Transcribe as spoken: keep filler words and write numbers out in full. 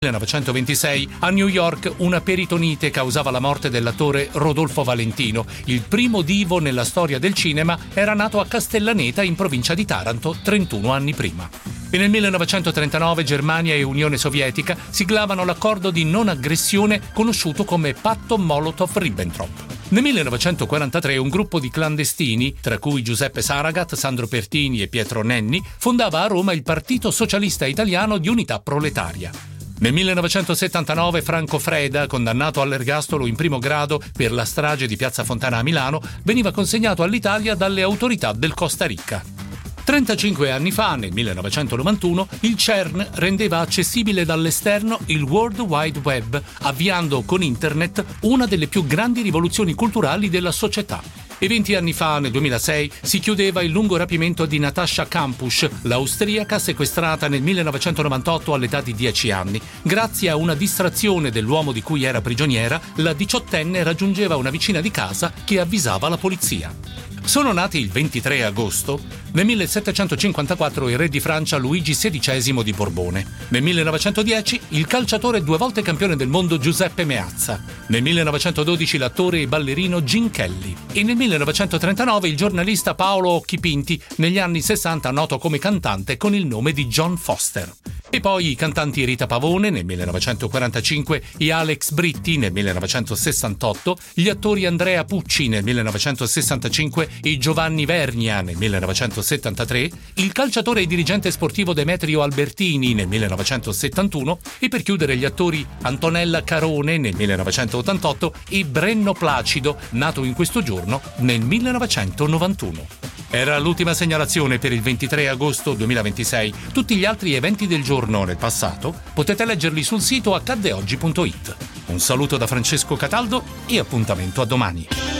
millenovecentoventisei a New York una peritonite causava la morte dell'attore Rodolfo Valentino. Il primo divo nella storia del cinema era nato a Castellaneta in provincia di Taranto trentuno anni prima. E nel millenovecentotrentanove Germania e Unione Sovietica siglavano l'accordo di non aggressione conosciuto come Patto Molotov-Ribbentrop. Nel millenovecentoquarantatré un gruppo di clandestini, tra cui Giuseppe Saragat, Sandro Pertini e Pietro Nenni, fondava a Roma il Partito Socialista Italiano di Unità Proletaria. Nel millenovecentosettantanove Franco Freda, condannato all'ergastolo in primo grado per la strage di Piazza Fontana a Milano, veniva consegnato all'Italia dalle autorità del Costa Rica. trentacinque anni fa, nel millenovecentonovantuno, il CERN rendeva accessibile dall'esterno il World Wide Web, avviando con Internet una delle più grandi rivoluzioni culturali della società. E venti anni fa, nel duemilasei, si chiudeva il lungo rapimento di Natascha Kampusch, l'austriaca sequestrata nel millenovecentonovantotto all'età di dieci anni. Grazie a una distrazione dell'uomo di cui era prigioniera, la diciottenne raggiungeva una vicina di casa che avvisava la polizia. Sono nati il ventitré agosto. Nel millesettecentocinquantaquattro il re di Francia Luigi sedicesimo di Borbone. Nel millenovecentodieci il calciatore due volte campione del mondo Giuseppe Meazza. Nel millenovecentododici l'attore e ballerino Gene Kelly. E nel millenovecentotrentanove il giornalista Paolo Occhipinti, negli anni sessanta noto come cantante con il nome di John Foster. E poi i cantanti Rita Pavone nel millenovecentoquarantacinque e Alex Britti nel millenovecentosessantotto, gli attori Andrea Pucci nel millenovecentosessantacinque e Giovanni Vernia nel millenovecentosettantatré, il calciatore e dirigente sportivo Demetrio Albertini nel millenovecentosettantuno e per chiudere gli attori Antonella Carone nel millenovecentottantotto e Brenno Placido, nato in questo giorno nel millenovecentonovantuno. Era l'ultima segnalazione per il ventitré agosto duemilaventisei. Tutti gli altri eventi del giorno nel passato potete leggerli sul sito accadde oggi punto it. Un saluto da Francesco Cataldo e appuntamento a domani.